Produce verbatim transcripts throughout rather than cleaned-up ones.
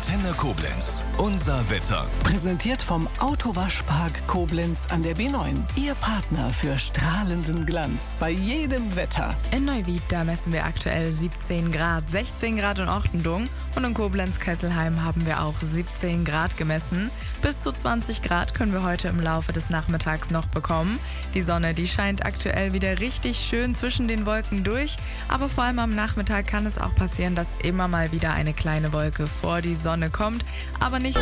Antenne Koblenz. Unser Wetter. Präsentiert vom Autowaschpark Koblenz an der B neun. Ihr Partner für strahlenden Glanz bei jedem Wetter. In Neuwied, da messen wir aktuell siebzehn Grad, sechzehn Grad in Ortendung und in Koblenz-Kesselheim haben wir auch siebzehn Grad gemessen. Bis zu zwanzig Grad können wir heute im Laufe des Nachmittags noch bekommen. Die Sonne, die scheint aktuell wieder richtig schön zwischen den Wolken durch, aber vor allem am Nachmittag kann es auch passieren, dass immer mal wieder eine kleine Wolke vor die Sonne kommt, aber nicht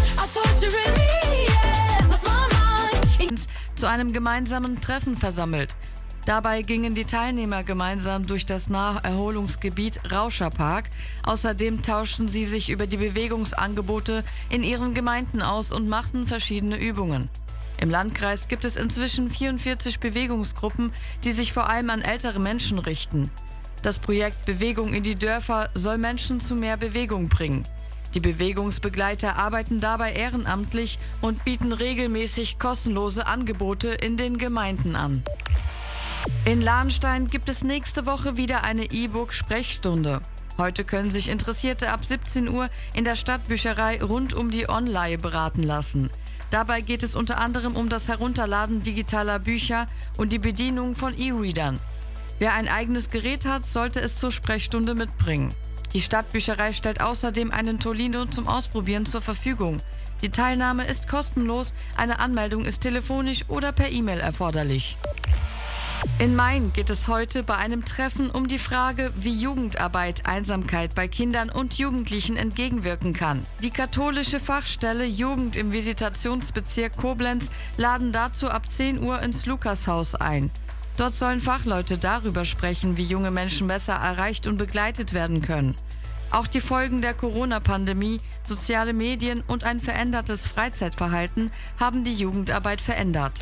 zu einem gemeinsamen Treffen versammelt. Dabei gingen die Teilnehmer gemeinsam durch das Naherholungsgebiet Rauscherpark. Außerdem tauschten sie sich über die Bewegungsangebote in ihren Gemeinden aus und machten verschiedene Übungen. Im Landkreis gibt es inzwischen vierundvierzig Bewegungsgruppen, die sich vor allem an ältere Menschen richten. Das Projekt Bewegung in die Dörfer soll Menschen zu mehr Bewegung bringen. Die Bewegungsbegleiter arbeiten dabei ehrenamtlich und bieten regelmäßig kostenlose Angebote in den Gemeinden an. In Lahnstein gibt es nächste Woche wieder eine E-Book-Sprechstunde. Heute können sich Interessierte ab siebzehn Uhr in der Stadtbücherei rund um die Online beraten lassen. Dabei geht es unter anderem um das Herunterladen digitaler Bücher und die Bedienung von E-Readern. Wer ein eigenes Gerät hat, sollte es zur Sprechstunde mitbringen. Die Stadtbücherei stellt außerdem einen Tolino zum Ausprobieren zur Verfügung. Die Teilnahme ist kostenlos, eine Anmeldung ist telefonisch oder per E-Mail erforderlich. In Main geht es heute bei einem Treffen um die Frage, wie Jugendarbeit Einsamkeit bei Kindern und Jugendlichen entgegenwirken kann. Die katholische Fachstelle Jugend im Visitationsbezirk Koblenz laden dazu ab zehn Uhr ins Lukashaus ein. Dort sollen Fachleute darüber sprechen, wie junge Menschen besser erreicht und begleitet werden können. Auch die Folgen der Corona-Pandemie, soziale Medien und ein verändertes Freizeitverhalten haben die Jugendarbeit verändert.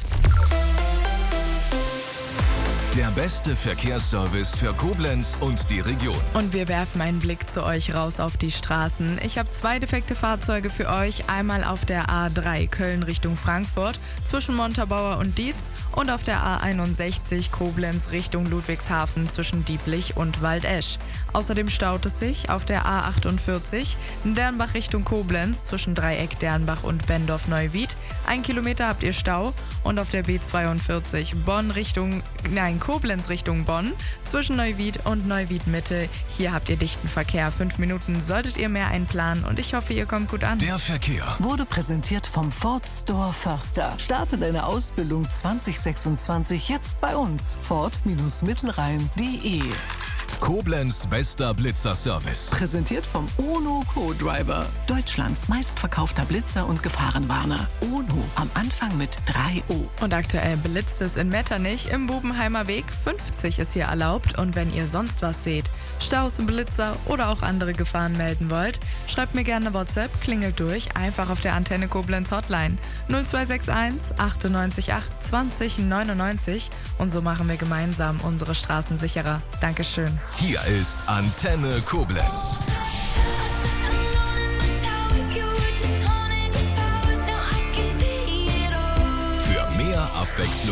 Der beste Verkehrsservice für Koblenz und die Region. Und wir werfen einen Blick zu euch raus auf die Straßen. Ich habe zwei defekte Fahrzeuge für euch. Einmal auf der A drei Köln Richtung Frankfurt zwischen Montabaur und Dietz und auf der A einundsechzig Koblenz Richtung Ludwigshafen zwischen Dieblich und Waldesch. Außerdem staut es sich auf der A achtundvierzig Dernbach Richtung Koblenz zwischen Dreieck Dernbach und Bendorf-Neuwied. Ein Kilometer habt ihr Stau und auf der B zweiundvierzig Bonn Richtung, nein, Koblenz Richtung Bonn zwischen Neuwied und Neuwied Mitte. Hier habt ihr dichten Verkehr. Fünf Minuten solltet ihr mehr einplanen und ich hoffe, ihr kommt gut an. Der Verkehr Wurde präsentiert vom Ford Store Förster. Starte deine Ausbildung zwanzig sechsundzwanzig jetzt bei uns. Ford Mittelrhein punkt de. Koblenz bester Blitzerservice. Präsentiert vom Ono Co-Driver. Deutschlands meistverkaufter Blitzer und Gefahrenwarner. Ono am Anfang mit drei O. Und aktuell blitzt es in Metternich im Bubenheimer Weg. fünfzig ist hier erlaubt und wenn ihr sonst was seht, Staus, Blitzer oder auch andere Gefahren melden wollt, schreibt mir gerne WhatsApp, klingelt durch, einfach auf der Antenne Koblenz Hotline null zwei sechs eins achtundneunzig acht zwanzig neunundneunzig und so machen wir gemeinsam unsere Straßen sicherer. Dankeschön. Hier ist Antenne Koblenz. Für mehr Abwechslung